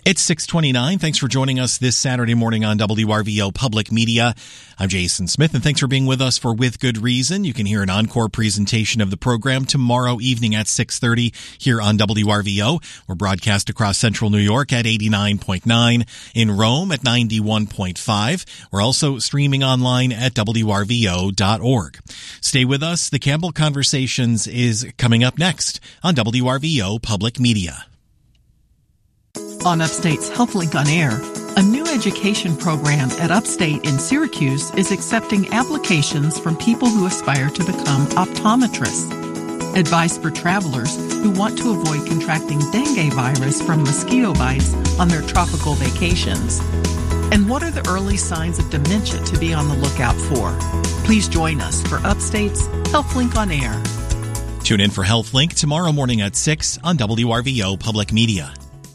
It's 6:29. Thanks for joining us this Saturday morning on WRVO Public Media. I'm Jason Smith, and thanks for being with us for With Good Reason. You can hear an encore presentation of the program tomorrow evening at 6:30 here on WRVO. We're broadcast across central New York at 89.9, in Rome at 91.5. We're also streaming online at WRVO.org. Stay with us. The Campbell Conversations is coming up next on WRVO Public Media. On Upstate's HealthLink on Air, a new education program at Upstate in Syracuse is accepting applications from people who aspire to become optometrists. Advice for travelers who want to avoid contracting dengue virus from mosquito bites on their tropical vacations. And what are the early signs of dementia to be on the lookout for? Please join us for Upstate's HealthLink on Air. Tune in for HealthLink tomorrow morning at 6 on WRVO Public Media.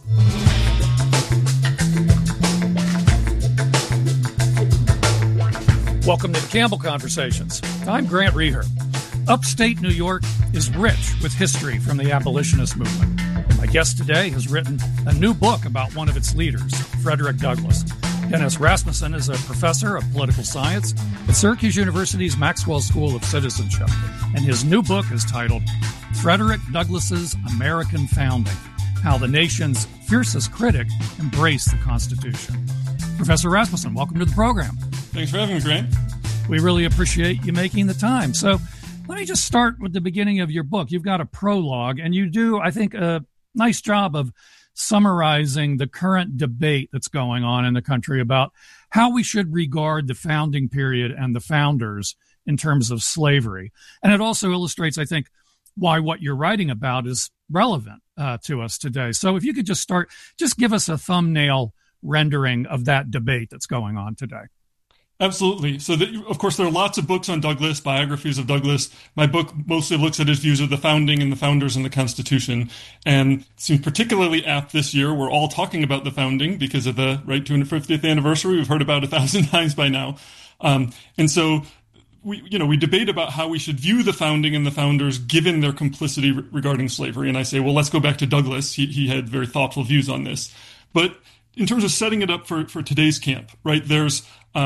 Welcome to the Campbell Conversations. I'm Grant Reher. Upstate New York is rich with history from the abolitionist movement. My guest today has written a new book about one of its leaders, Frederick Douglass. Dennis Rasmussen is a professor of political science at Syracuse University's Maxwell School of Citizenship, and his new book is titled Frederick Douglass's American Founding: How the Nation's Fiercest Critic Embraced the Constitution. Professor Rasmussen, welcome to the program. Thanks for having me, Grant. We really appreciate you making the time. So let me just start with the beginning of your book. You've got a prologue, and you do, I think, a nice job of summarizing the current debate that's going on in the country about how we should regard the founding period and the founders in terms of slavery. And it also illustrates, I think, why what you're writing about is relevant to us today. So if you could just start, just give us a thumbnail rendering of that debate that's going on today. Absolutely. So, of course, there are lots of books on Douglass, biographies of Douglass. My book mostly looks at his views of the founding and the founders and the Constitution, and it seems particularly apt this year. We're all talking about the founding because of the 250th anniversary. We've heard about 1,000 times by now, and so we debate about how we should view the founding and the founders given their complicity regarding slavery. And I say, well, let's go back to Douglass. He had very thoughtful views on this, but in terms of setting it up for today's camp, right? There's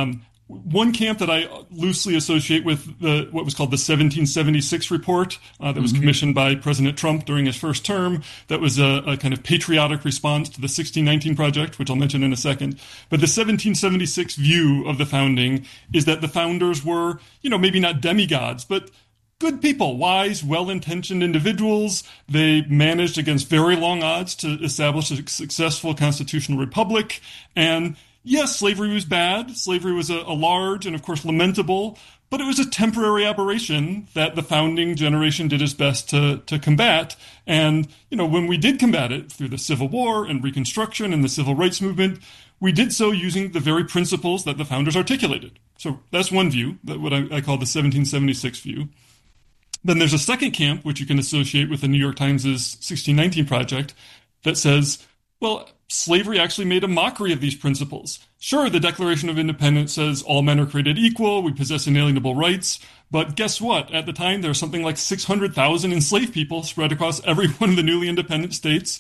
one camp that I loosely associate with what was called the 1776 report that was commissioned by President Trump during his first term. That was a kind of patriotic response to the 1619 Project, which I'll mention in a second. But the 1776 view of the founding is that the founders were, maybe not demigods, but good people, wise, well-intentioned individuals. They managed against very long odds to establish a successful constitutional republic. And yes, slavery was bad. Slavery was a large and, of course, lamentable, but it was a temporary aberration that the founding generation did its best to combat. And, when we did combat it through the Civil War and Reconstruction and the Civil Rights Movement, we did so using the very principles that the founders articulated. So that's one view, what I call the 1776 view. Then there's a second camp, which you can associate with the New York Times' 1619 Project, that says, well, slavery actually made a mockery of these principles. Sure, the Declaration of Independence says all men are created equal, we possess inalienable rights, but guess what? At the time, there were something like 600,000 enslaved people spread across every one of the newly independent states.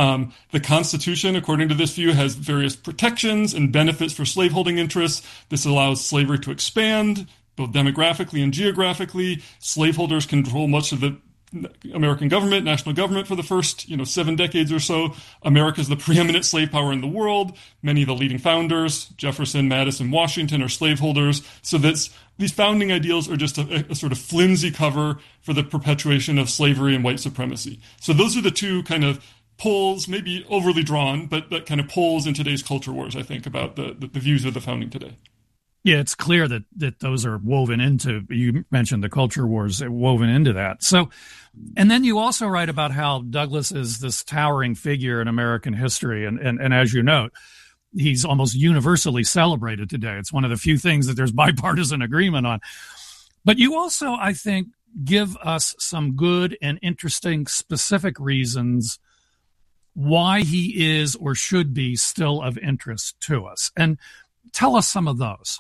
The Constitution, according to this view, has various protections and benefits for slaveholding interests. This allows slavery to expand, both demographically and geographically. Slaveholders control much of the American government, national government for the first, 7 decades or so. America is the preeminent slave power in the world. Many of the leading founders, Jefferson, Madison, Washington, are slaveholders. So these founding ideals are just a sort of flimsy cover for the perpetuation of slavery and white supremacy. So those are the two kind of poles, maybe overly drawn, but kind of poles in today's culture wars, I think, about the views of the founding today. Yeah, it's clear that those are woven into, you mentioned the culture wars, woven into that. So, and then you also write about how Douglass is this towering figure in American history. And as you note, he's almost universally celebrated today. It's one of the few things that there's bipartisan agreement on. But you also, I think, give us some good and interesting specific reasons why he is or should be still of interest to us. And tell us some of those.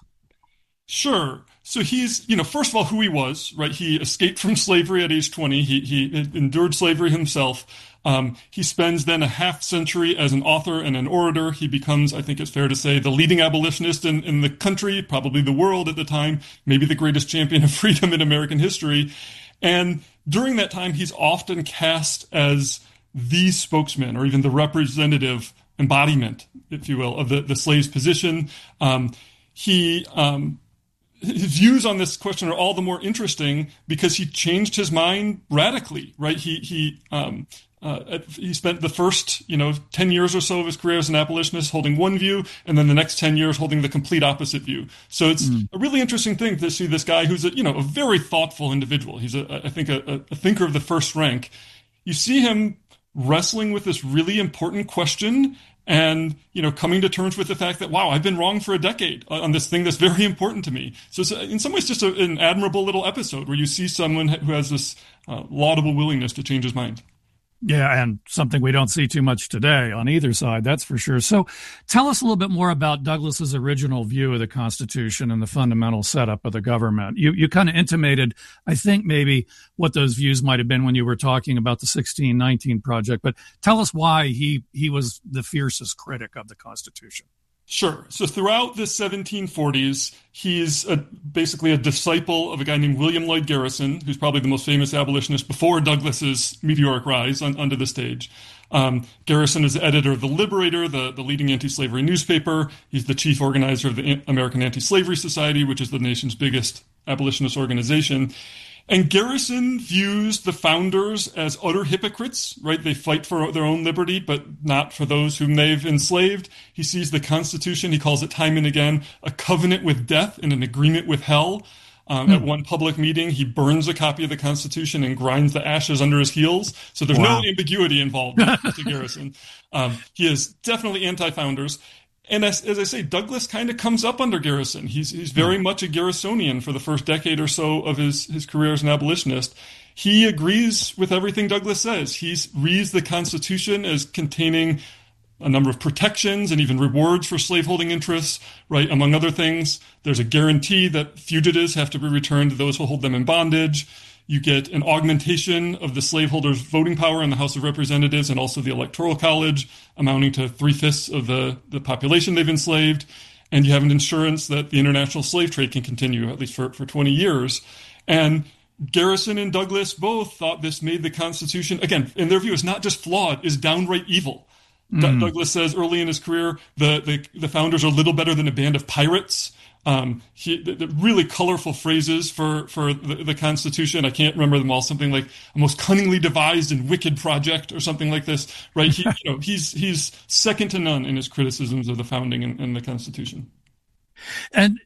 Sure. So he's, first of all, who he was, right? He escaped from slavery at age 20. He endured slavery himself. He spends then a half century as an author and an orator. He becomes, I think it's fair to say, the leading abolitionist in the country, probably the world at the time, maybe the greatest champion of freedom in American history. And during that time, he's often cast as the spokesman or even the representative embodiment, if you will, of the slave's position. His views on this question are all the more interesting because he changed his mind radically, right? He spent the first, 10 years or so of his career as an abolitionist holding one view, and then the next 10 years holding the complete opposite view. So it's a really interesting thing to see this guy who's a very thoughtful individual. He's I think a thinker of the first rank. You see him wrestling with this really important question and, coming to terms with the fact that, wow, I've been wrong for a decade on this thing that's very important to me. So it's in some ways just an admirable little episode where you see someone who has this laudable willingness to change his mind. Yeah, and something we don't see too much today on either side, that's for sure. So tell us a little bit more about Douglas's original view of the Constitution and the fundamental setup of the government. You kind of intimated, I think, maybe what those views might have been when you were talking about the 1619 Project, but tell us why he was the fiercest critic of the Constitution. Sure. So throughout the 1740s, he's basically a disciple of a guy named William Lloyd Garrison, who's probably the most famous abolitionist before Douglas's meteoric rise onto the stage. Garrison is the editor of The Liberator, the leading anti-slavery newspaper. He's the chief organizer of the American Anti-Slavery Society, which is the nation's biggest abolitionist organization. And Garrison views the founders as utter hypocrites, right? They fight for their own liberty, but not for those whom they've enslaved. He sees the Constitution, he calls it time and again, a covenant with death and an agreement with hell. At one public meeting, he burns a copy of the Constitution and grinds the ashes under his heels. So there's no ambiguity involved to Garrison. He is definitely anti-founders. And as I say, Douglas kind of comes up under Garrison. He's very much a Garrisonian for the first decade or so of his career as an abolitionist. He agrees with everything Douglas says. He reads the Constitution as containing a number of protections and even rewards for slaveholding interests, right? Among other things, there's a guarantee that fugitives have to be returned to those who hold them in bondage. You get an augmentation of the slaveholders' voting power in the House of Representatives and also the Electoral College, amounting to 3/5 of the population they've enslaved. And you have an insurance that the international slave trade can continue, at least for 20 years. And Garrison and Douglas both thought this made the Constitution, again, in their view, is not just flawed, is downright evil. Douglas says early in his career, the founders are little better than a band of pirates. The really colorful phrases for the Constitution. I can't remember them all. Something like a most cunningly devised and wicked project, or something like this. Right? He's second to none in his criticisms of the founding and the Constitution. And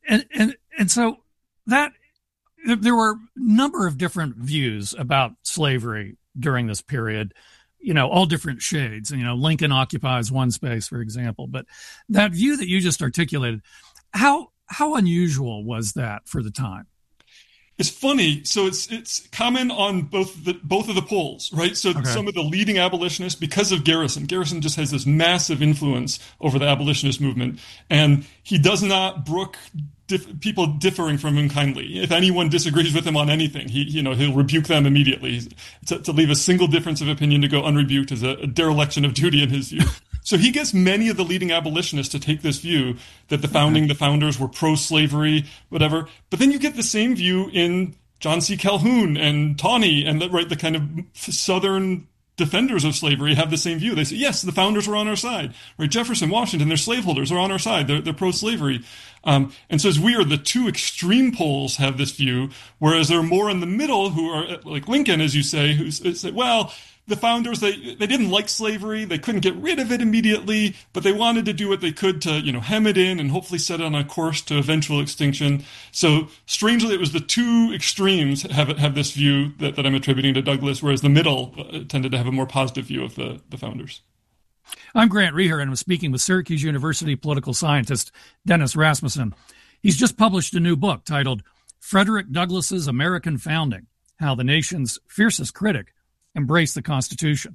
so that there were a number of different views about slavery during this period. All different shades. Lincoln occupies one space, for example. But that view that you just articulated, how unusual was that for the time? It's funny. So it's common on both of the poles, right? So some of the leading abolitionists, because of Garrison just has this massive influence over the abolitionist movement, and he does not brook people differing from him kindly. If anyone disagrees with him on anything, he'll rebuke them immediately. To leave a single difference of opinion to go unrebuked is a dereliction of duty in his view. So he gets many of the leading abolitionists to take this view that the founders were pro-slavery, whatever. But then you get the same view in John C. Calhoun and Tawney and the kind of Southern defenders of slavery have the same view. They say, yes, the founders were on our side. Right? Jefferson, Washington, their slaveholders are on our side. They're pro-slavery. And so it's weird. The two extreme poles have this view, whereas there are more in the middle who are like Lincoln, as you say, who say, well, the founders, they didn't like slavery. They couldn't get rid of it immediately, but they wanted to do what they could to, hem it in and hopefully set it on a course to eventual extinction. So strangely, it was the two extremes have this view that I'm attributing to Douglas, whereas the middle tended to have a more positive view of the founders. I'm Grant Reher, and I'm speaking with Syracuse University political scientist Dennis Rasmussen. He's just published a new book titled Frederick Douglass's American Founding, How the Nation's Fiercest Critic Embraced the Constitution.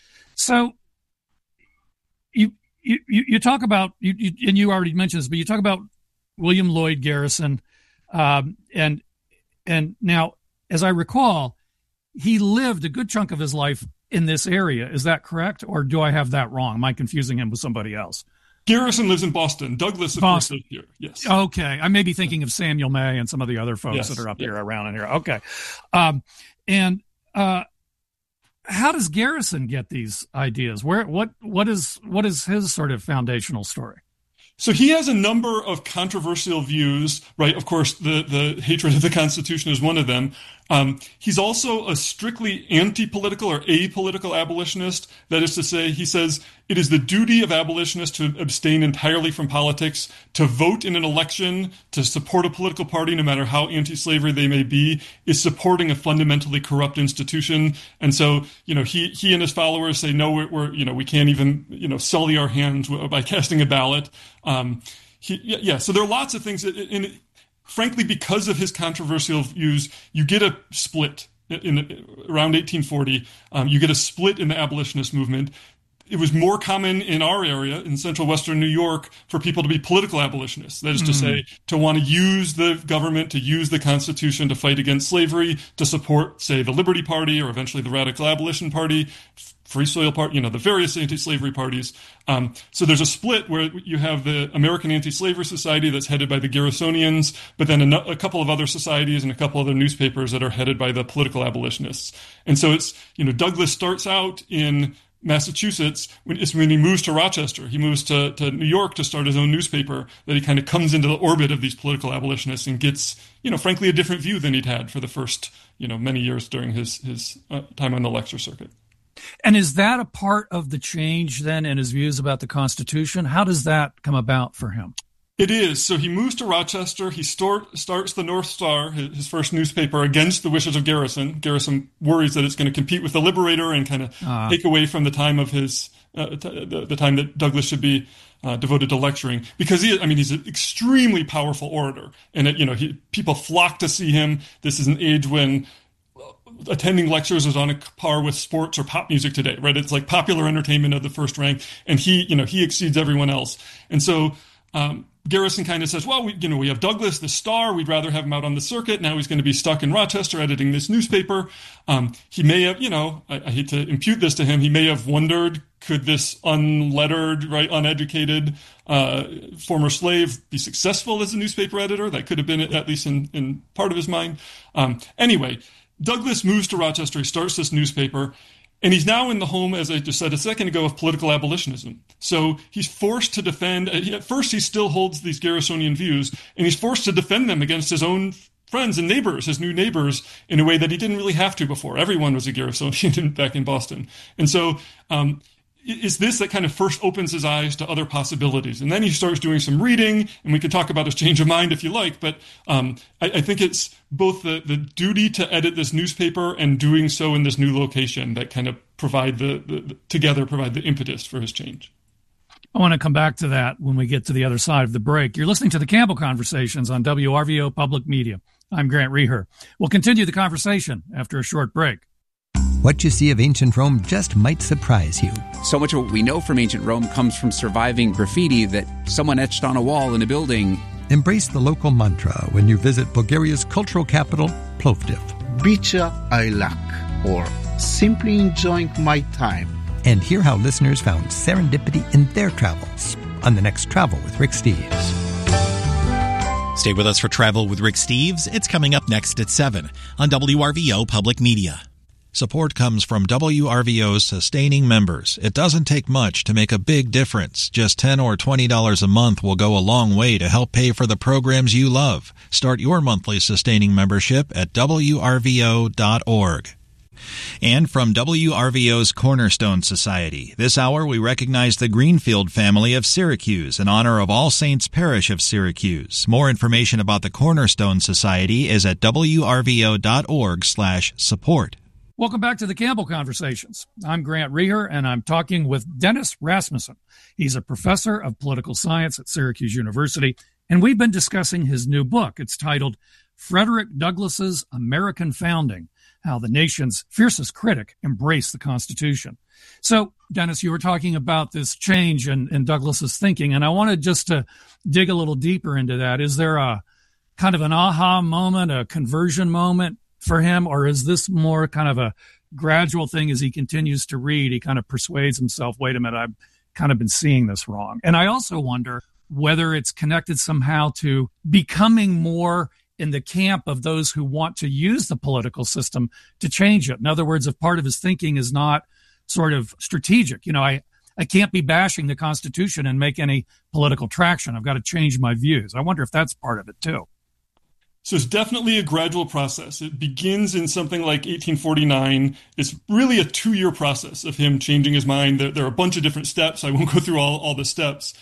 So you talk about, and you already mentioned this, but you talk about William Lloyd Garrison, and now, as I recall, he lived a good chunk of his life in this area. Is that correct? Or do I have that wrong? Am I confusing him with somebody else? Garrison lives in Boston. Douglas, of course, lives here. Yes. Okay. I may be thinking of Samuel May and some of the other folks that are up here around in here. Okay. How does Garrison get these ideas? What is his sort of foundational story? So he has a number of controversial views, right? Of course, the hatred of the Constitution is one of them. He's also a strictly anti-political or apolitical abolitionist. That is to say, he says it is the duty of abolitionists to abstain entirely from politics, to vote in an election, to support a political party, no matter how anti-slavery they may be, is supporting a fundamentally corrupt institution. And so, he and his followers say, no, we can't even, sully our hands by casting a ballot. So there are lots of things frankly, because of his controversial views, you get a split in around 1840. You get a split in the abolitionist movement. It was more common in our area, in central western New York, for people to be political abolitionists. That is to say, to want to use the government, to use the Constitution to fight against slavery, to support, say, the Liberty Party or eventually the Radical Abolition Party, Free Soil Party, the various anti-slavery parties. So there's a split where you have the American Anti-Slavery Society that's headed by the Garrisonians, but then a couple of other societies and a couple other newspapers that are headed by the political abolitionists. And so it's, Douglas starts out in Massachusetts. When he moves to Rochester, he moves to New York to start his own newspaper, that he kind of comes into the orbit of these political abolitionists and gets, frankly, a different view than he'd had for the first, many years during his time on the lecture circuit. And is that a part of the change then in his views about the Constitution? How does that come about for him? It is. So he moves to Rochester. He starts the North Star, his first newspaper, against the wishes of Garrison. Garrison worries that it's going to compete with the Liberator and kind of take away from the time of his the time that Douglas should be devoted to lecturing, because he's an extremely powerful orator, and people flock to see him. This is an age when attending lectures is on a par with sports or pop music today, right? It's like popular entertainment of the first rank, and he exceeds everyone else. And so Garrison kind of says, well, we have Douglas, the star. We'd rather have him out on the circuit. Now he's going to be stuck in Rochester editing this newspaper. He may have, I hate to impute this to him, he may have wondered, could this unlettered, right, uneducated former slave be successful as a newspaper editor? That could have been at least in part of his mind. Anyway, Douglas moves to Rochester. He starts this newspaper, and he's now in the home, as I just said a second ago, of political abolitionism. So he's forced to defend. At first, he still holds these Garrisonian views, and he's forced to defend them against his own friends and neighbors, his new neighbors, in a way that he didn't really have to before. Everyone was a Garrisonian back in Boston. And so it's this that kind of first opens his eyes to other possibilities. And then he starts doing some reading, and we could talk about his change of mind if you like, but I think it's both the duty to edit this newspaper and doing so in this new location that kind of provide together provide the impetus for his change. I want to come back to that when we get to the other side of the break. You're listening to the Campbell Conversations on WRVO Public Media. I'm Grant Reher. We'll continue the conversation after a short break. What you see of ancient Rome just might surprise you. So much of what we know from ancient Rome comes from surviving graffiti that someone etched on a wall in a building. Embrace the local mantra when you visit Bulgaria's cultural capital, Plovdiv. Bicha I lack, or simply enjoying my time. And hear how listeners found serendipity in their travels on the next Travel with Rick Steves. Stay with us for Travel with Rick Steves. It's coming up next at 7 on WRVO Public Media. Support comes from WRVO's sustaining members. It doesn't take much to make a big difference. Just $10 or $20 a month will go a long way to help pay for the programs you love. Start your monthly sustaining membership at WRVO.org. And from WRVO's Cornerstone Society, this hour we recognize the Greenfield family of Syracuse in honor of All Saints Parish of Syracuse. More information about the Cornerstone Society is at WRVO.org/support. Welcome back to the Campbell Conversations. I'm Grant Reher, and I'm talking with Dennis Rasmussen. He's a professor of political science at Syracuse University, and we've been discussing his new book. It's titled Frederick Douglass's American Founding, How the Nation's Fiercest Critic Embraced the Constitution. So, Dennis, you were talking about this change in Douglass's thinking, and I wanted just to dig a little deeper into that. Is there a kind of an aha moment, a conversion moment for him, or is this more kind of gradual thing as he continues to read, he kind of persuades himself, wait a minute, I've kind of been seeing this wrong. And I also wonder whether it's connected somehow to becoming more in the camp of those who want to use the political system to change it. In other words, if part of his thinking is not sort of strategic, I can't be bashing the Constitution and make any political traction. I've got to change my views. I wonder if that's part of it too. So it's definitely a gradual process. It begins in something like 1849. It's really a 2-year process of him changing his mind. There are a bunch of different steps. I won't go through all the steps.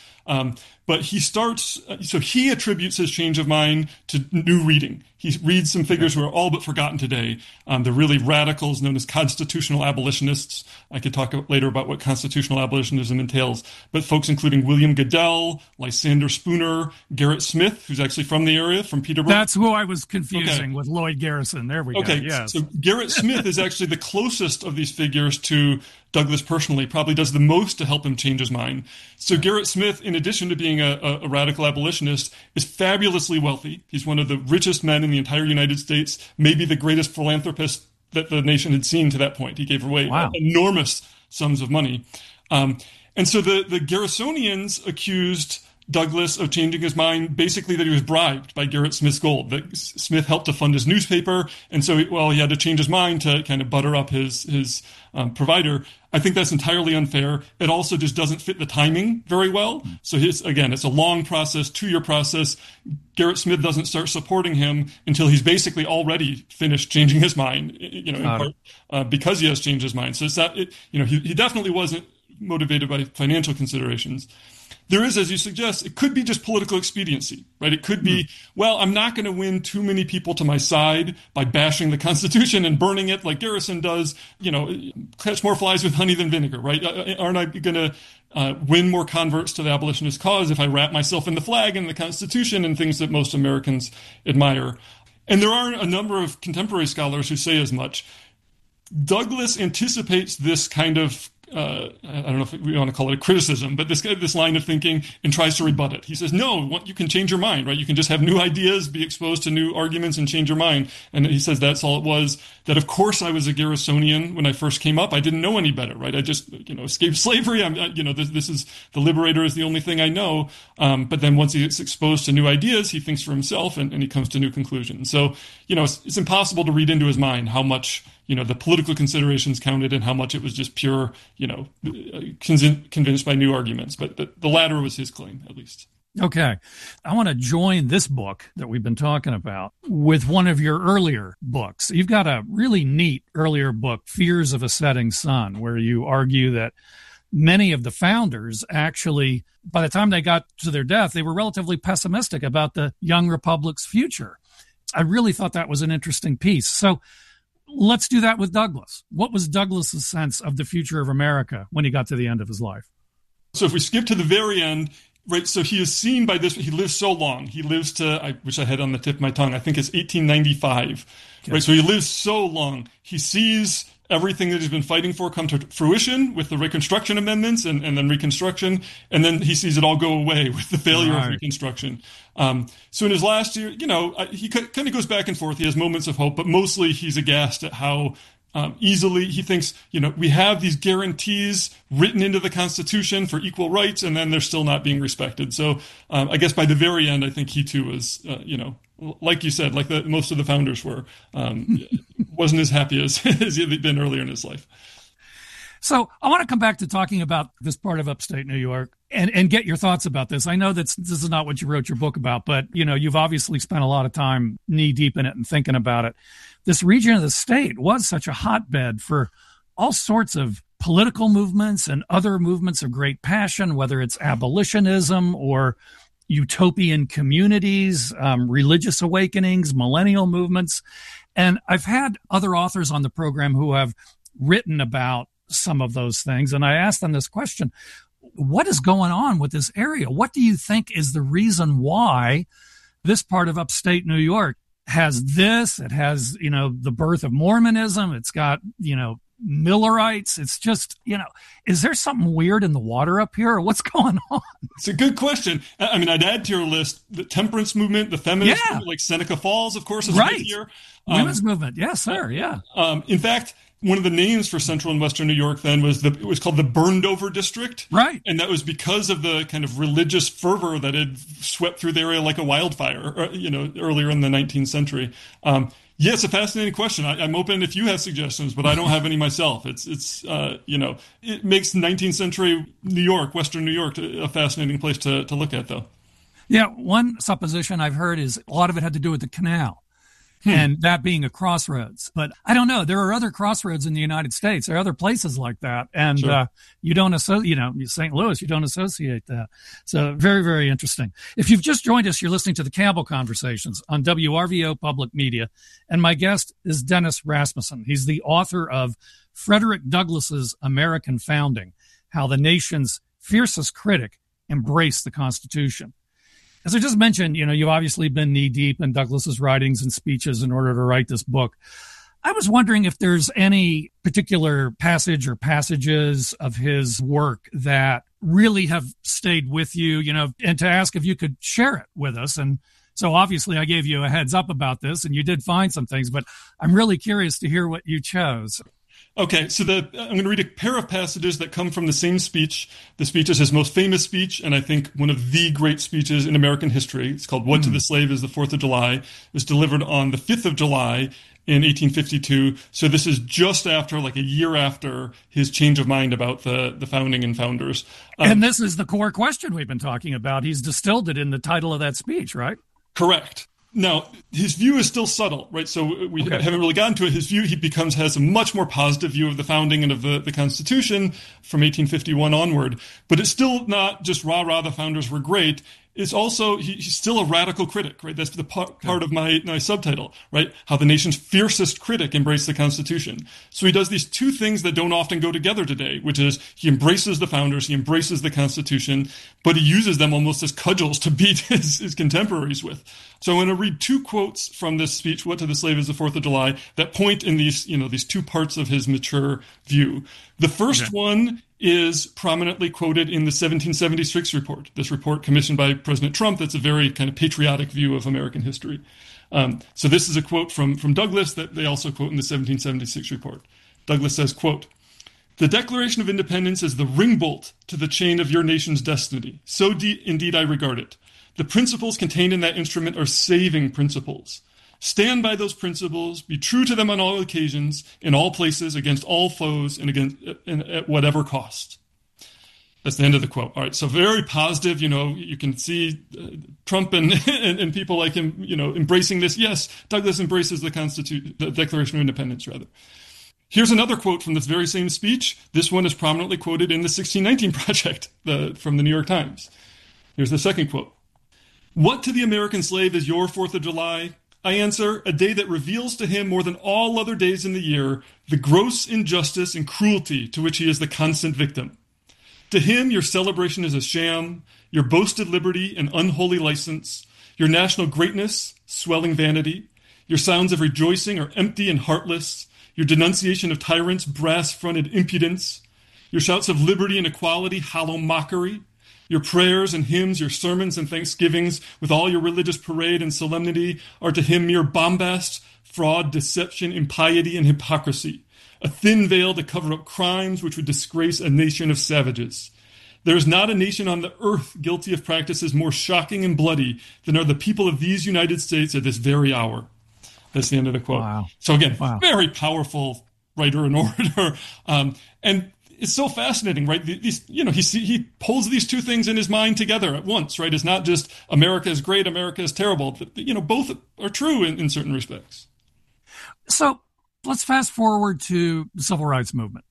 But he starts, so he attributes his change of mind to new reading. He reads some figures who are all but forgotten today. The really radicals known as constitutional abolitionists. I could talk later about what constitutional abolitionism entails. But folks including William Goodell, Lysander Spooner, Gerrit Smith, who's actually from the area, from Peterborough. That's who I was confusing with Lloyd Garrison. There we go. Okay, yes. So Gerrit Smith is actually the closest of these figures to Douglass personally, probably does the most to help him change his mind. So Gerrit Smith, in addition to being a radical abolitionist, is fabulously wealthy. He's one of the richest men in the entire United States, maybe the greatest philanthropist that the nation had seen to that point. He gave away enormous sums of money. And so the Garrisonians accused Douglass of changing his mind, basically that he was bribed by Gerrit Smith's gold, that Smith helped to fund his newspaper, and so he had to change his mind to kind of butter up his provider. I think that's entirely unfair. It also just doesn't fit the timing very well. So again, it's a long process, 2-year process. Gerrit Smith doesn't start supporting him until he's basically already finished changing his mind, in part because he has changed his mind. So it's that, he definitely wasn't motivated by financial considerations. There is, as you suggest, it could be just political expediency, right? It could be, I'm not going to win too many people to my side by bashing the Constitution and burning it like Garrison does, catch more flies with honey than vinegar, right? Aren't I going to win more converts to the abolitionist cause if I wrap myself in the flag and the Constitution and things that most Americans admire? And there are a number of contemporary scholars who say as much. Douglass anticipates this kind of I don't know if we want to call it a criticism, but this line of thinking, and tries to rebut it. He says, no, you can change your mind, right? You can just have new ideas, be exposed to new arguments, and change your mind. And he says that's all it was. That, of course, I was a Garrisonian when I first came up. I didn't know any better, right? I just, escaped slavery. This is, the liberator is the only thing I know. But then once he gets exposed to new ideas, he thinks for himself, and he comes to new conclusions. So, it's impossible to read into his mind how much the political considerations counted and how much it was just pure, convinced by new arguments. But the latter was his claim, at least. Okay. I want to join this book that we've been talking about with one of your earlier books. You've got a really neat earlier book, Fears of a Setting Sun, where you argue that many of the founders actually, by the time they got to their death, they were relatively pessimistic about the young republic's future. I really thought that was an interesting piece. So let's do that with Douglass. What was Douglass's sense of the future of America when he got to the end of his life? So if we skip to the very end, right, so he is seen by this, he lives so long. He lives to, I wish I had on the tip of my tongue, I think it's 1895. Okay. Right, so he lives so long. He sees everything that he's been fighting for come to fruition with the Reconstruction Amendments and then Reconstruction, and then he sees it all go away with the failure of Reconstruction. So in his last year, he kind of goes back and forth. He has moments of hope, but mostly he's aghast at how easily he thinks, we have these guarantees written into the Constitution for equal rights, and then they're still not being respected. So I guess by the very end, I think he too was, like you said, like most of the founders were, wasn't as happy as he had been earlier in his life. So I want to come back to talking about this part of upstate New York and get your thoughts about this. I know that this is not what you wrote your book about, but, you've obviously spent a lot of time knee deep in it and thinking about it. This region of the state was such a hotbed for all sorts of political movements and other movements of great passion, whether it's abolitionism or utopian communities, religious awakenings, millennial movements. And I've had other authors on the program who have written about some of those things. And I asked them this question: what is going on with this area? What do you think is the reason why this part of upstate New York has this? It has, the birth of Mormonism. It's got, Millerites. It's just, is there something weird in the water up here, or what's going on? It's a good question. I mean, I'd add to your list the temperance movement, the feminist movement, like Seneca Falls, of course, is right here. Women's movement. Yes, sir. Yeah. In fact, one of the names for central and western New York then it was called the Burned Over District. Right. And that was because of the kind of religious fervor that had swept through the area like a wildfire, earlier in the 19th century. Yeah, it's a fascinating question. I'm open if you have suggestions, but I don't have any myself. It makes 19th century New York, Western New York, a fascinating place to look at, though. Yeah, one supposition I've heard is a lot of it had to do with the canal. And that being a crossroads. But I don't know. There are other crossroads in the United States. There are other places like that. And sure. You don't associate, St. Louis, you don't associate that. So very, very interesting. If you've just joined us, you're listening to the Campbell Conversations on WRVO Public Media. And my guest is Dennis Rasmussen. He's the author of Frederick Douglass's American Founding, How the Nation's Fiercest Critic Embraced the Constitution. As I just mentioned, you've obviously been knee-deep in Douglass's writings and speeches in order to write this book. I was wondering if there's any particular passage or passages of his work that really have stayed with you, and to ask if you could share it with us. And so obviously I gave you a heads up about this, and you did find some things, but I'm really curious to hear what you chose. Okay, so I'm going to read a pair of passages that come from the same speech. The speech is his most famous speech, and I think one of the great speeches in American history. It's called What to the Slave is the 4th of July. It was delivered on the 5th of July in 1852. So this is just after, like a year after, his change of mind about the founding and founders. And this is the core question we've been talking about. He's distilled it in the title of that speech, right? Correct. Now, his view is still subtle, right? So we haven't really gotten to it. His view, has a much more positive view of the founding and of the Constitution from 1851 onward. But it's still not just rah-rah, the founders were great. It's also, he's still a radical critic, right? That's the part of my subtitle, right? How the nation's fiercest critic embraced the Constitution. So he does these two things that don't often go together today, which is he embraces the founders, he embraces the Constitution, but he uses them almost as cudgels to beat his contemporaries with. So I'm going to read two quotes from this speech, What to the Slave is the 4th of July, that point in these two parts of his mature view. The first one is prominently quoted in the 1776 report, this report commissioned by President Trump that's a very kind of patriotic view of American history. So this is a quote from Douglass that they also quote in the 1776 report. Douglass says, quote, "The Declaration of Independence is the ringbolt to the chain of your nation's destiny. So indeed I regard it. The principles contained in that instrument are saving principles. Stand by those principles, be true to them on all occasions, in all places, against all foes, and at whatever cost." That's the end of the quote. All right, so very positive. You can see Trump and people like him, embracing this. Yes, Douglass embraces the Declaration of Independence, rather. Here's another quote from this very same speech. This one is prominently quoted in the 1619 Project from the New York Times. Here's the second quote. "What to the American slave is your 4th of July? I answer, a day that reveals to him more than all other days in the year the gross injustice and cruelty to which he is the constant victim. To him, your celebration is a sham, your boasted liberty an unholy license, your national greatness, swelling vanity, your sounds of rejoicing are empty and heartless, your denunciation of tyrants, brass-fronted impudence, your shouts of liberty and equality, hollow mockery, your prayers and hymns, your sermons and thanksgivings, with all your religious parade and solemnity, are to him mere bombast, fraud, deception, impiety, and hypocrisy, a thin veil to cover up crimes which would disgrace a nation of savages. There is not a nation on the earth guilty of practices more shocking and bloody than are the people of these United States at this very hour." That's the end of the quote. Wow. So again, very powerful writer and orator. And it's so fascinating, right? He pulls these two things in his mind together at once, right? It's not just America is great, America is terrible. Both are true in certain respects. So let's fast forward to the Civil Rights Movement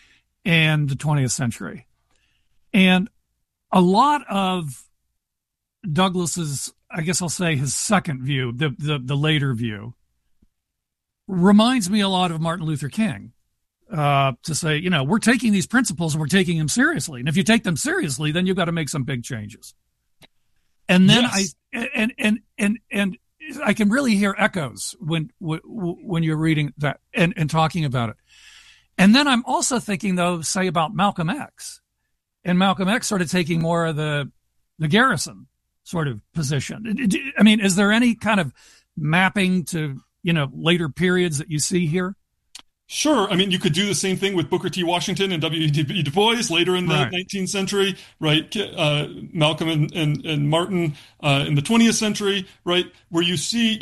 and the 20th century. And a lot of Douglass's, I guess I'll say his second view, the later view, reminds me a lot of Martin Luther King. To say, we're taking these principles and we're taking them seriously. And if you take them seriously, then you've got to make some big changes. And then yes. And I can really hear echoes when you're reading that and talking about it. And then I'm also thinking, though, say about Malcolm X. And Malcolm X sort of taking more of the Garrison sort of position. I mean, is there any kind of mapping to, later periods that you see here? Sure. I mean, you could do the same thing with Booker T. Washington and W.E.B. Du Bois later in the 19th century, right? Malcolm and Martin in the 20th century, right? Where you see,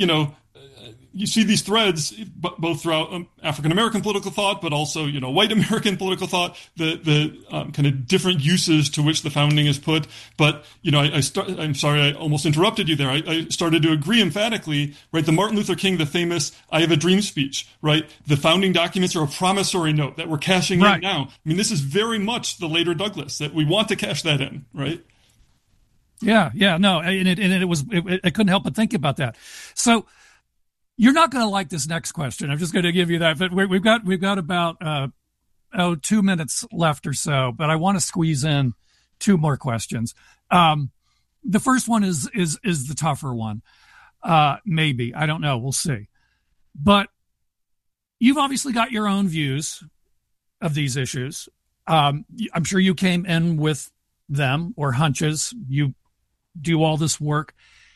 you see these threads both throughout African American political thought, but also, white American political thought, the kind of different uses to which the founding is put. But, I'm sorry, I almost interrupted you there. I started to agree emphatically, right? The Martin Luther King, the famous "I have a dream" speech, right? The founding documents are a promissory note that we're cashing in now. I mean, this is very much the later Douglass, that we want to cash that in, right? Yeah, no, and I couldn't help but think about that. So, you're not going to like this next question. I'm just going to give you that. But we've got about 2 minutes left or so. But I want to squeeze in 2 more questions. The first one is the tougher one. Maybe, I don't know. We'll see. But you've obviously got your own views of these issues. I'm sure you came in with them or hunches. You do all this work.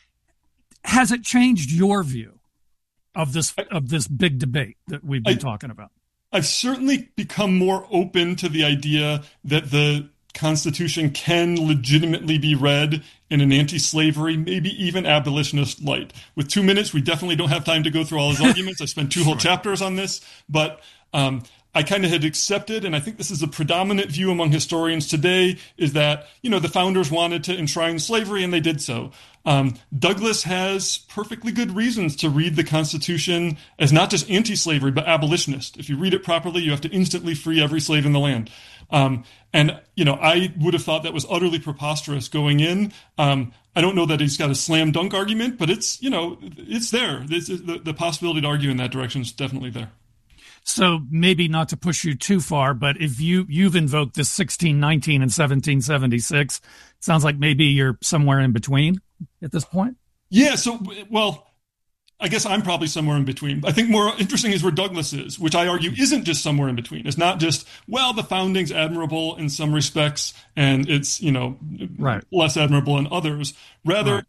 Has it changed your view of this big debate that we've been talking about? I've certainly become more open to the idea that the Constitution can legitimately be read in an anti-slavery, maybe even abolitionist light. With 2 minutes, we definitely don't have time to go through all his arguments. I spent 2 whole chapters on this, but I kind of had accepted, and I think this is a predominant view among historians today, is that, the founders wanted to enshrine slavery, and they did so. Douglass has perfectly good reasons to read the Constitution as not just anti-slavery, but abolitionist. If you read it properly, you have to instantly free every slave in the land. And I would have thought that was utterly preposterous going in. I don't know that he's got a slam dunk argument, but it's there. The possibility to argue in that direction is definitely there. So maybe not to push you too far, but if you've invoked this 1619 and 1776, it sounds like maybe you're somewhere in between at this point. Yeah. So, well, I guess I'm probably somewhere in between. I think more interesting is where Douglass is, which I argue isn't just somewhere in between. It's not just, the founding's admirable in some respects and it's, less admirable in others. Rather,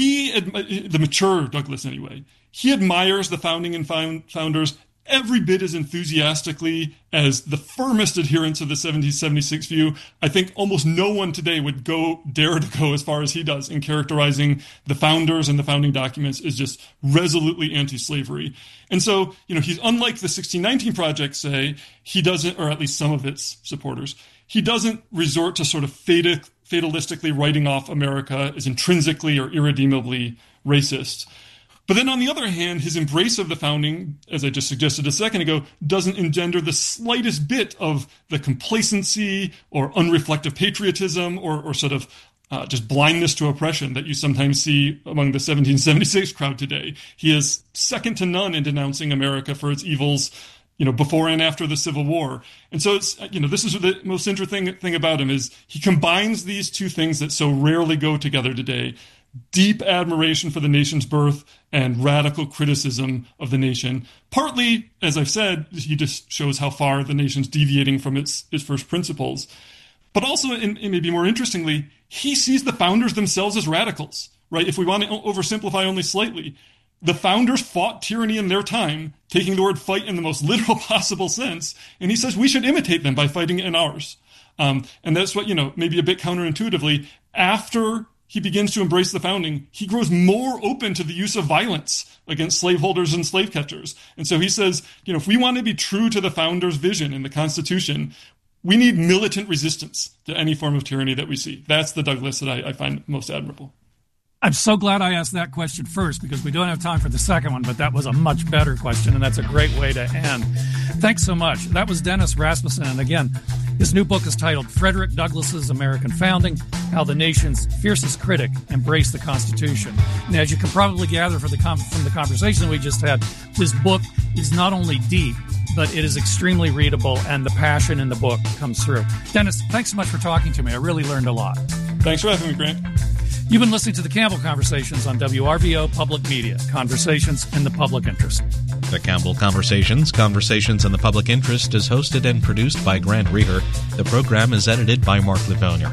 the mature Douglass anyway, he admires the founding and founders every bit as enthusiastically as the firmest adherents of the 1776 view. I think almost no one today would dare to go as far as he does in characterizing the founders and the founding documents as just resolutely anti-slavery. And so, he's unlike the 1619 Project, say, he doesn't, or at least some of its supporters, he doesn't resort to sort of fatalistically writing off America as intrinsically or irredeemably racist. But then on the other hand, his embrace of the founding, as I just suggested a second ago, doesn't engender the slightest bit of the complacency or unreflective patriotism or sort of just blindness to oppression that you sometimes see among the 1776 crowd today. He is second to none in denouncing America for its evils, before and after the Civil War. And so it's, this is the most interesting thing about him is he combines these two things that so rarely go together today: deep admiration for the nation's birth and radical criticism of the nation. Partly, as I've said, he just shows how far the nation's deviating from its first principles. But also, and maybe more interestingly, he sees the founders themselves as radicals, right? If we want to oversimplify only slightly, the founders fought tyranny in their time, taking the word fight in the most literal possible sense. And he says we should imitate them by fighting in ours. And that's what, maybe a bit counterintuitively, after he begins to embrace the founding, he grows more open to the use of violence against slaveholders and slave catchers. And so he says, if we want to be true to the founders' vision in the Constitution, we need militant resistance to any form of tyranny that we see. That's the Douglass that I find most admirable. I'm so glad I asked that question first because we don't have time for the second one, but that was a much better question, and that's a great way to end. Thanks so much. That was Dennis Rasmussen, and again, his new book is titled Frederick Douglass's American Founding, How the Nation's Fiercest Critic Embraced the Constitution. And as you can probably gather from the conversation we just had, this book is not only deep, but it is extremely readable, and the passion in the book comes through. Dennis, thanks so much for talking to me. I really learned a lot. Thanks for having me, Grant. You've been listening to the Campbell Conversations on WRVO Public Media, conversations in the public interest. The Campbell Conversations in the Public Interest is hosted and produced by Grant Reeder. The program is edited by Mark Livonia.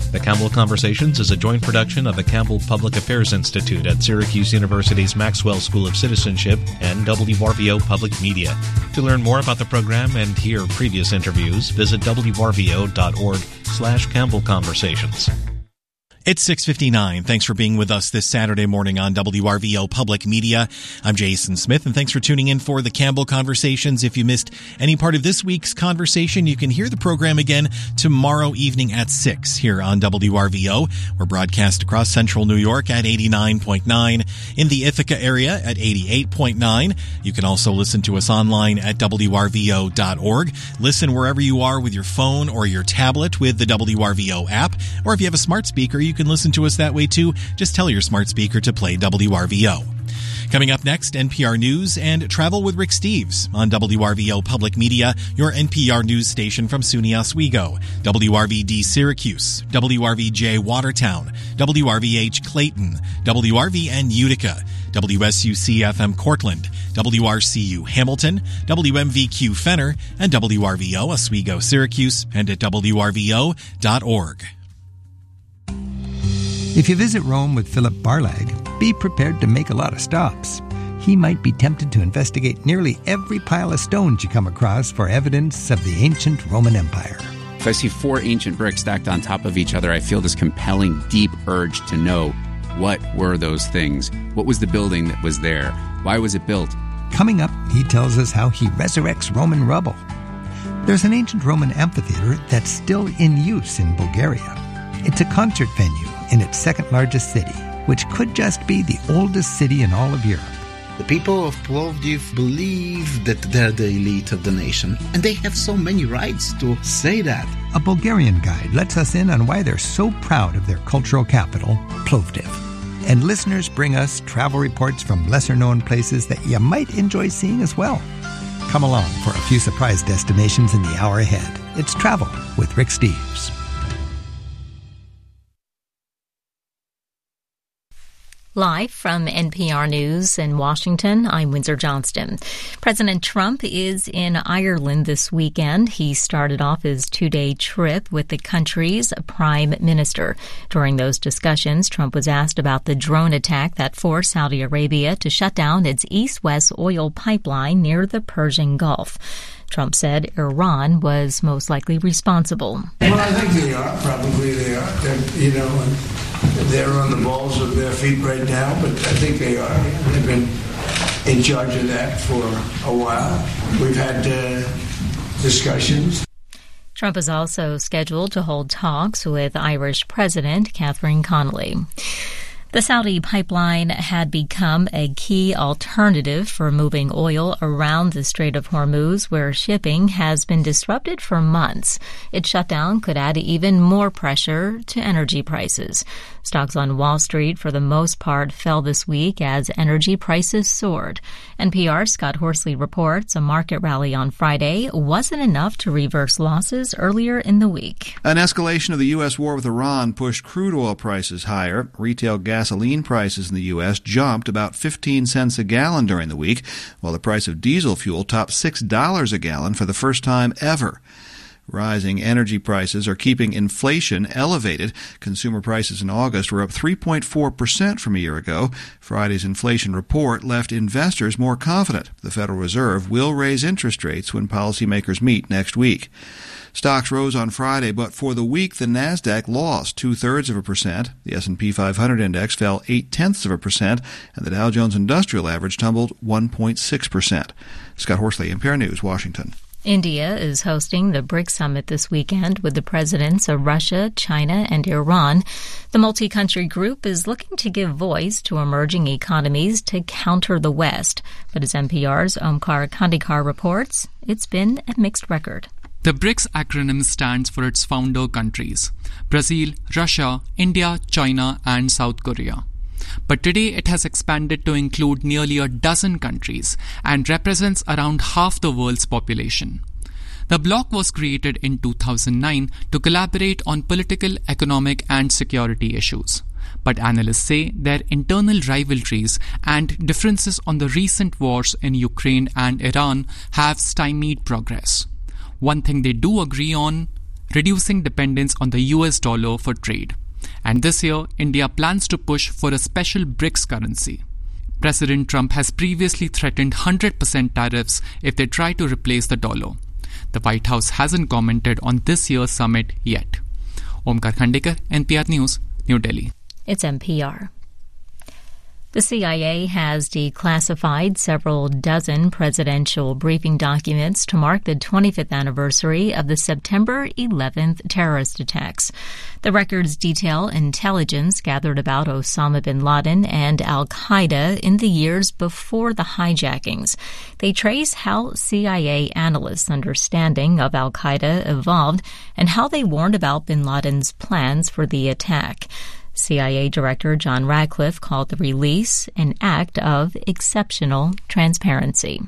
The Campbell Conversations is a joint production of the Campbell Public Affairs Institute at Syracuse University's Maxwell School of Citizenship and WRVO Public Media. To learn more about the program and hear previous interviews, visit wrvo.org/Campbell Conversations. It's 6:59. Thanks for being with us this Saturday morning on WRVO Public Media. I'm Jason Smith, and thanks for tuning in for the Campbell Conversations. If you missed any part of this week's conversation, you can hear the program again tomorrow evening at 6 here on WRVO. We're broadcast across central New York at 89.9, in the Ithaca area at 88.9. You can also listen to us online at WRVO.org. Listen wherever you are with your phone or your tablet with the WRVO app, or if you have a smart speaker, you can listen to us that way too. Just tell your smart speaker to play WRVO. Coming up next, NPR News and Travel with Rick Steves on WRVO Public Media, your NPR news station from SUNY Oswego, WRVD Syracuse, WRVJ Watertown, WRVH Clayton, WRVN Utica, WSUC-FM Cortland, WRCU Hamilton, WMVQ Fenner, and WRVO Oswego Syracuse, and at WRVO.org. If you visit Rome with Philip Barlag, be prepared to make a lot of stops. He might be tempted to investigate nearly every pile of stones you come across for evidence of the ancient Roman Empire. If I see 4 ancient bricks stacked on top of each other, I feel this compelling, deep urge to know, what were those things? What was the building that was there? Why was it built? Coming up, he tells us how he resurrects Roman rubble. There's an ancient Roman amphitheater that's still in use in Bulgaria. It's a concert venue in its second largest city, which could just be the oldest city in all of Europe. The people of Plovdiv believe that they're the elite of the nation, and they have so many rights to say that. A Bulgarian guide lets us in on why they're so proud of their cultural capital, Plovdiv. And listeners bring us travel reports from lesser-known places that you might enjoy seeing as well. Come along for a few surprise destinations in the hour ahead. It's Travel with Rick Steves. Live from NPR News in Washington, I'm Windsor Johnston. President Trump is in Ireland this weekend. He started off his 2-day trip with the country's prime minister. During those discussions, Trump was asked about the drone attack that forced Saudi Arabia to shut down its east-west oil pipeline near the Persian Gulf. Trump said Iran was most likely responsible. Well, I think they are. Probably they are. They're on the balls of their feet right now, but I think they are. They've been in charge of that for a while. We've had discussions. Trump is also scheduled to hold talks with Irish President Catherine Connolly. The Saudi pipeline had become a key alternative for moving oil around the Strait of Hormuz, where shipping has been disrupted for months. Its shutdown could add even more pressure to energy prices. Stocks on Wall Street, for the most part, fell this week as energy prices soared. NPR's Scott Horsley reports a market rally on Friday wasn't enough to reverse losses earlier in the week. An escalation of the U.S. war with Iran pushed crude oil prices higher. Retail gasoline prices in the U.S. jumped about 15 cents a gallon during the week, while the price of diesel fuel topped $6 a gallon for the first time ever. Rising energy prices are keeping inflation elevated. Consumer prices in August were up 3.4% from a year ago. Friday's inflation report left investors more confident the Federal Reserve will raise interest rates when policymakers meet next week. Stocks rose on Friday, but for the week, the Nasdaq lost 0.2%. The S&P 500 index fell 0.8%, and the Dow Jones Industrial Average tumbled 1.6%. Scott Horsley, NPR News, Washington. India is hosting the BRICS summit this weekend with the presidents of Russia, China, and Iran. The multi-country group is looking to give voice to emerging economies to counter the West. But as NPR's Omkar Kandikar reports, it's been a mixed record. The BRICS acronym stands for its founder countries: Brazil, Russia, India, China, and South Korea. But today it has expanded to include nearly a dozen countries and represents around half the world's population. The bloc was created in 2009 to collaborate on political, economic, and security issues. But analysts say their internal rivalries and differences on the recent wars in Ukraine and Iran have stymied progress. One thing they do agree on: reducing dependence on the US dollar for trade. And this year, India plans to push for a special BRICS currency. President Trump has previously threatened 100% tariffs if they try to replace the dollar. The White House hasn't commented on this year's summit yet. Omkar Khandekar, NPR News, New Delhi. It's NPR. The CIA has declassified several dozen presidential briefing documents to mark the 25th anniversary of the September 11th terrorist attacks. The records detail intelligence gathered about Osama bin Laden and al-Qaeda in the years before the hijackings. They trace how CIA analysts' understanding of al-Qaeda evolved and how they warned about bin Laden's plans for the attack. CIA Director John Radcliffe called the release an act of exceptional transparency.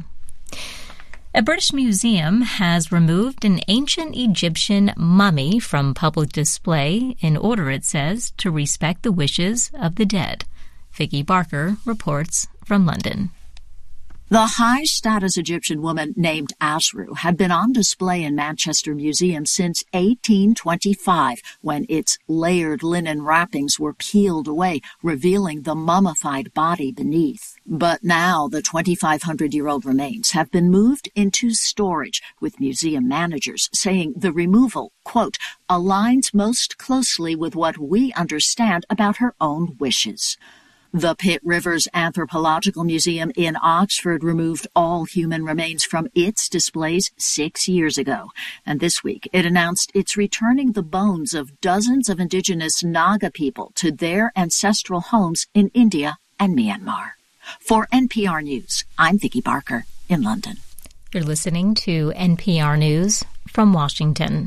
A British museum has removed an ancient Egyptian mummy from public display in order, it says, to respect the wishes of the dead. Vicky Barker reports from London. The high-status Egyptian woman named Asru had been on display in Manchester Museum since 1825, when its layered linen wrappings were peeled away, revealing the mummified body beneath. But now the 2,500-year-old remains have been moved into storage, with museum managers saying the removal, quote, aligns most closely with what we understand about her own wishes. The Pitt Rivers Anthropological Museum in Oxford removed all human remains from its displays 6 years ago. And this week, it announced it's returning the bones of dozens of indigenous Naga people to their ancestral homes in India and Myanmar. For NPR News, I'm Vicky Barker in London. You're listening to NPR News from Washington.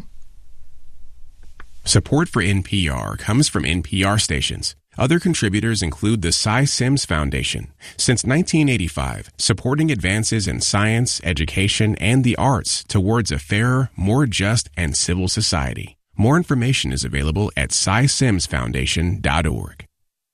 Support for NPR comes from NPR stations. Other contributors include the Cy Sims Foundation. Since 1985, supporting advances in science, education, and the arts towards a fairer, more just, and civil society. More information is available at cysimsfoundation.org.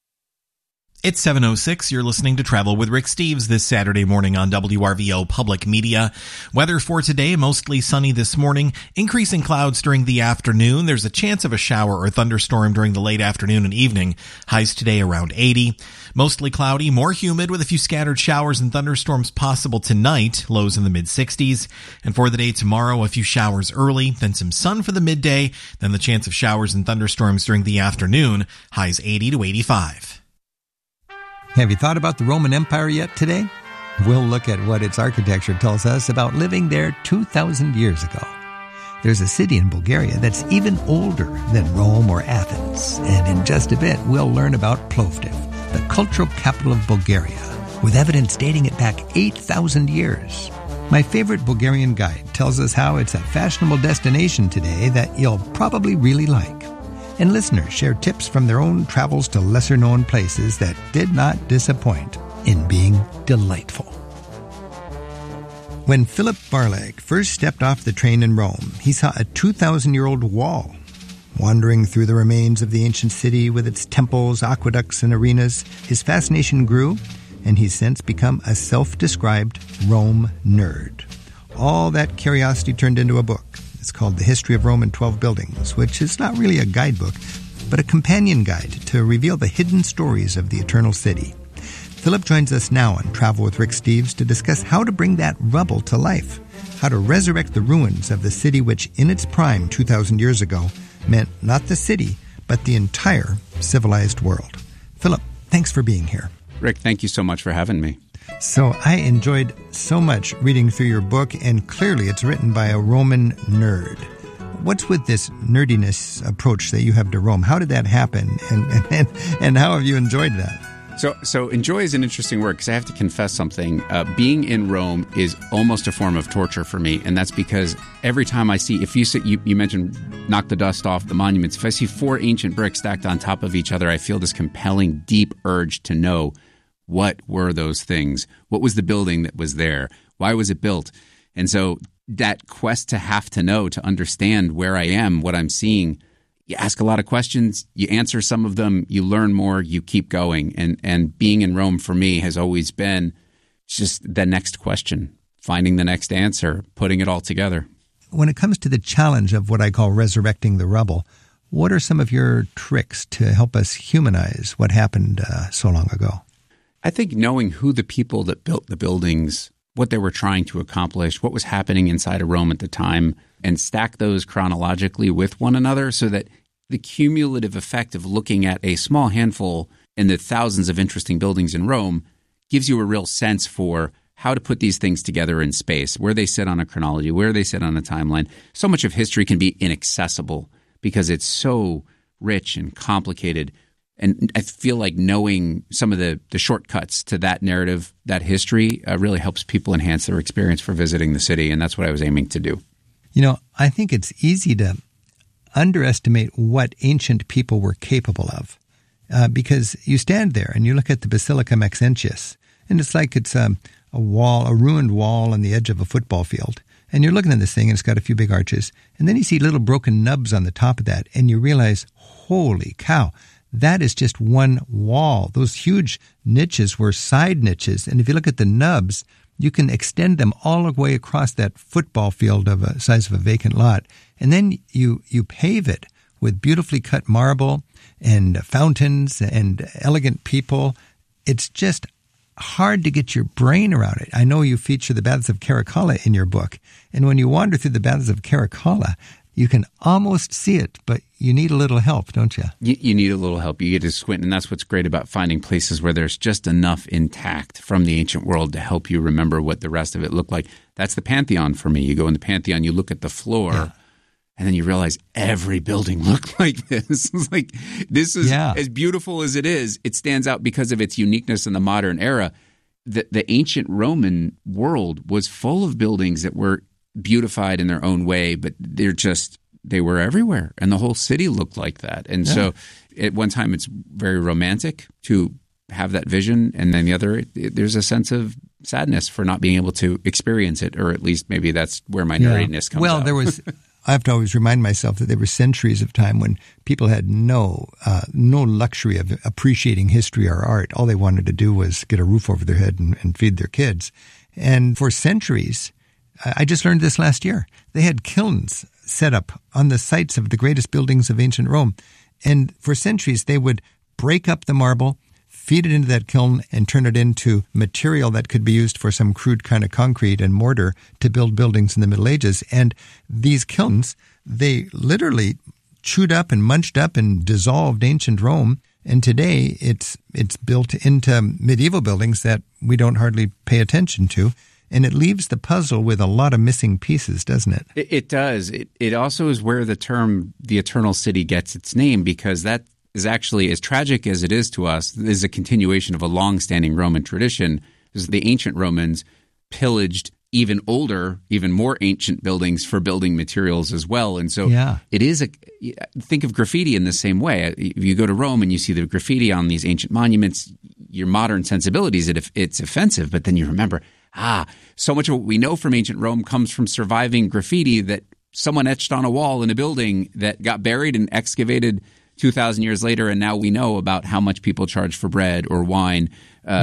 It's 7:06. You're listening to Travel with Rick Steves this Saturday morning on WRVO Public Media. Weather for today, mostly sunny this morning, increasing clouds during the afternoon. There's a chance of a shower or thunderstorm during the late afternoon and evening. Highs today around 80. Mostly cloudy, more humid with a few scattered showers and thunderstorms possible tonight. Lows in the mid-60s. And for the day tomorrow, a few showers early, then some sun for the midday, then the chance of showers and thunderstorms during the afternoon. Highs 80 to 85. Have you thought about the Roman Empire yet today? We'll look at what its architecture tells us about living there 2,000 years ago. There's a city in Bulgaria that's even older than Rome or Athens. And in just a bit, we'll learn about Plovdiv, the cultural capital of Bulgaria, with evidence dating it back 8,000 years. My favorite Bulgarian guide tells us how it's a fashionable destination today that you'll probably really like. And listeners share tips from their own travels to lesser-known places that did not disappoint in being delightful. When Philip Barlag first stepped off the train in Rome, he saw a 2,000-year-old wall. Wandering through the remains of the ancient city with its temples, aqueducts, and arenas, his fascination grew, and he's since become a self-described Rome nerd. All that curiosity turned into a book. It's called The History of Rome in 12 Buildings, which is not really a guidebook, but a companion guide to reveal the hidden stories of the Eternal City. Philip joins us now on Travel with Rick Steves to discuss how to bring that rubble to life, how to resurrect the ruins of the city which, in its prime 2,000 years ago, meant not the city, but the entire civilized world. Philip, thanks for being here. Rick, thank you so much for having me. So I enjoyed so much reading through your book, and clearly it's written by a Roman nerd. What's with this nerdiness approach that you have to Rome? How did that happen, and how have you enjoyed that? So enjoy is an interesting word because I have to confess something. Being in Rome is almost a form of torture for me, and that's because every time I see, if you mentioned knock the dust off the monuments, if I see 4 ancient bricks stacked on top of each other, I feel this compelling, deep urge to know what were those things? What was the building that was there? Why was it built? And so that quest to have to know, to understand where I am, what I'm seeing, you ask a lot of questions, you answer some of them, you learn more, you keep going. And being in Rome for me has always been just the next question, finding the next answer, putting it all together. when it comes to the challenge of what I call resurrecting the rubble, what are some of your tricks to help us humanize what happened so long ago? I think knowing who the people that built the buildings, what they were trying to accomplish, what was happening inside of Rome at the time, and stack those chronologically with one another so that the cumulative effect of looking at a small handful in the thousands of interesting buildings in Rome gives you a real sense for how to put these things together in space, where they sit on a chronology, where they sit on a timeline. So much of history can be inaccessible because it's so rich and complicated. And I feel like knowing some of the shortcuts to that narrative, that history, really helps people enhance their experience for visiting the city. And that's what I was aiming to do. You know, I think it's easy to underestimate what ancient people were capable of because you stand there and you look at the Basilica Maxentius, and it's like it's a ruined wall on the edge of a football field. And you're looking at this thing, and it's got a few big arches. And then you see little broken nubs on the top of that, and you realize, holy cow, that is just one wall. Those huge niches were side niches. And if you look at the nubs, you can extend them all the way across that football field of a size of a vacant lot. And then you pave it with beautifully cut marble and fountains and elegant people. It's just hard to get your brain around it. I know you feature the Baths of Caracalla in your book. And when you wander through the Baths of Caracalla, you can almost see it, but you need a little help, don't you? You need a little help. You get to squint, and that's what's great about finding places where there's just enough intact from the ancient world to help you remember what the rest of it looked like. That's the Pantheon for me. You go in the Pantheon, you look at the floor, and then you realize every building looked like this. It's like, this is as beautiful as it is. It stands out because of its uniqueness in the modern era. The ancient Roman world was full of buildings that were beautified in their own way, but they were everywhere, and the whole city looked like that. And so at one time it's very romantic to have that vision, and then the other, there's a sense of sadness for not being able to experience it, or at least maybe that's where my nerdiness comes out. There was I have to always remind myself that there were centuries of time when people had no luxury of appreciating history or art. All they wanted to do was get a roof over their head and feed their kids. And for centuries, I just learned this last year, they had kilns set up on the sites of the greatest buildings of ancient Rome. And for centuries, they would break up the marble, feed it into that kiln, and turn it into material that could be used for some crude kind of concrete and mortar to build buildings in the Middle Ages. And these kilns, they literally chewed up and munched up and dissolved ancient Rome. And today, it's built into medieval buildings that we don't hardly pay attention to. And it leaves the puzzle with a lot of missing pieces, doesn't it? It does. It also is where the term the Eternal City gets its name, because that is actually, as tragic as it is to us, is a continuation of a long-standing Roman tradition. The ancient Romans pillaged even older, even more ancient buildings for building materials as well. And so it is think of graffiti in the same way. If you go to Rome and you see the graffiti on these ancient monuments, your modern sensibilities, it's offensive, but then you remember, so much of what we know from ancient Rome comes from surviving graffiti that someone etched on a wall in a building that got buried and excavated 2,000 years later, and now we know about how much people charge for bread or wine,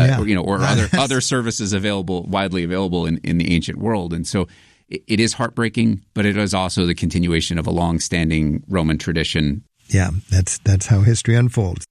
or other services widely available in the ancient world. And so it is heartbreaking, but it is also the continuation of a long-standing Roman tradition. Yeah, that's how history unfolds.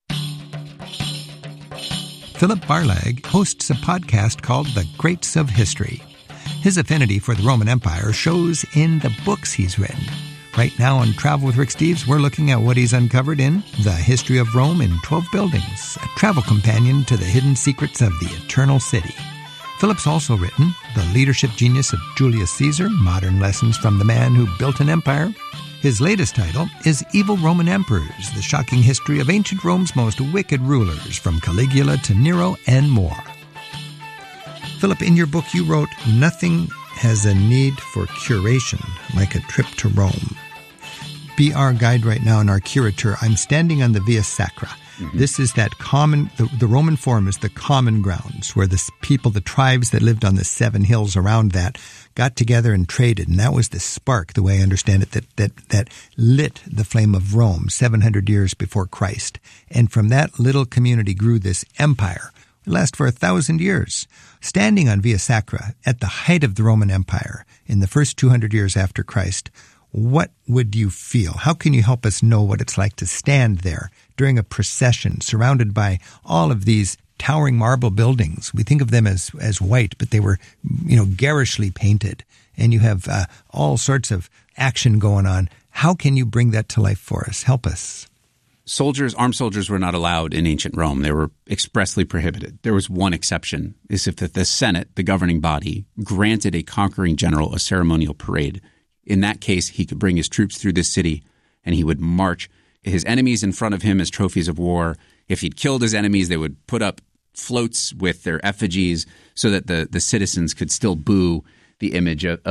Philip Barlag hosts a podcast called The Greats of History. His affinity for the Roman Empire shows in the books he's written. Right now on Travel with Rick Steves, we're looking at what he's uncovered in The History of Rome in 12 Buildings, a travel companion to the hidden secrets of the Eternal City. Philip's also written The Leadership Genius of Julius Caesar, Modern Lessons from the Man Who Built an Empire. His latest title is Evil Roman Emperors, the shocking history of ancient Rome's most wicked rulers, from Caligula to Nero and more. Philip, in your book you wrote, "Nothing has a need for curation like a trip to Rome." Be our guide right now and our curator. I'm standing on the Via Sacra. Mm-hmm. This is that common, the Roman Forum is the common grounds where the people, the tribes that lived on the 7 hills around that got together and traded. And that was the spark, the way I understand it, that lit the flame of Rome 700 years before Christ. And from that little community grew this empire It lasted for 1,000 years. Standing on Via Sacra at the height of the Roman Empire in the first 200 years after Christ, what would you feel? How can you help us know what it's like to stand there during a procession surrounded by all of these towering marble buildings? We think of them as white, but they were, garishly painted. And you have all sorts of action going on. How can you bring that to life for us? Help us. Armed soldiers were not allowed in ancient Rome. They were expressly prohibited. There was one exception, is if the Senate, the governing body, granted a conquering general a ceremonial parade. In that case, he could bring his troops through this city and he would march his enemies in front of him as trophies of war. If he'd killed his enemies, they would put up floats with their effigies so that the citizens could still boo the image of